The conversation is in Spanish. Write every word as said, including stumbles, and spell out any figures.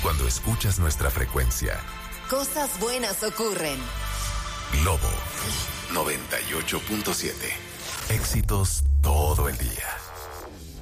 Cuando escuchas nuestra frecuencia. Cosas buenas ocurren. Globo noventa y ocho punto siete. Éxitos todo el día.